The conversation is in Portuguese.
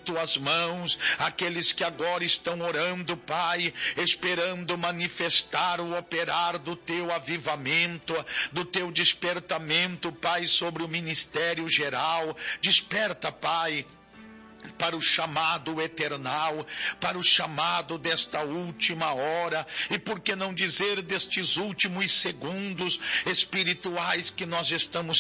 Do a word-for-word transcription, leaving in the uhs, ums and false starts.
tuas mãos, aqueles que agora estão orando, Pai, esperando manifestar o operar do teu avivamento, do teu despertamento, Pai, sobre o ministério geral. Desperta, Pai, para o chamado eternal, para o chamado desta última hora, e por que não dizer destes últimos segundos espirituais que nós estamos